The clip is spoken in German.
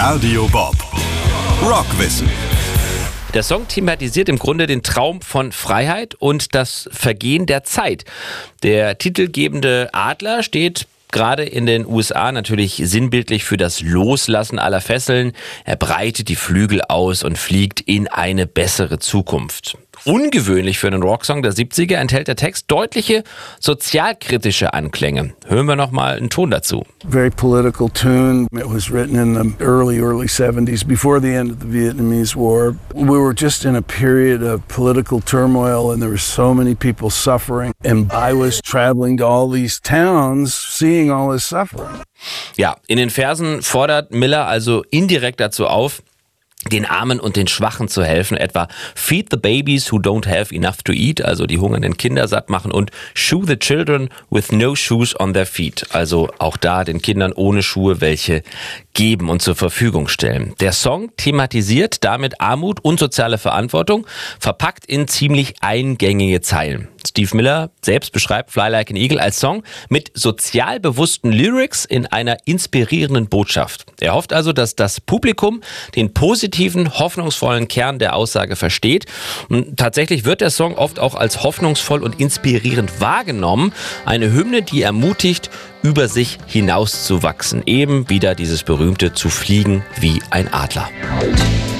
Radio Bob. Rockwissen. Der Song thematisiert im Grunde den Traum von Freiheit und das Vergehen der Zeit. Der titelgebende Adler steht gerade in den USA natürlich sinnbildlich für das Loslassen aller Fesseln. Er breitet die Flügel aus und fliegt in eine bessere Zukunft. Ungewöhnlich für einen Rocksong der 70er enthält der Text deutliche sozialkritische Anklänge. Hören wir noch mal einen Ton dazu. Very political tune. It was written in the early 70s, before the end of the Vietnamese War. We were just in a period of political turmoil and there were so many people suffering. And I was traveling to all these towns, seeing all this suffering. Ja, in den Versen fordert Miller also indirekt dazu auf, den Armen und den Schwachen zu helfen, etwa feed the babies who don't have enough to eat, also die hungernden Kinder satt machen, und shoe the children with no shoes on their feet, also auch da den Kindern ohne Schuhe welche geben und zur Verfügung stellen. Der Song thematisiert damit Armut und soziale Verantwortung, verpackt in ziemlich eingängige Zeilen. Steve Miller selbst beschreibt Fly Like an Eagle als Song mit sozial bewussten Lyrics in einer inspirierenden Botschaft. Er hofft also, dass das Publikum den positiven, hoffnungsvollen Kern der Aussage versteht. Und tatsächlich wird der Song oft auch als hoffnungsvoll und inspirierend wahrgenommen. Eine Hymne, die ermutigt, über sich hinauszuwachsen. Eben wieder dieses berühmte zu fliegen wie ein Adler.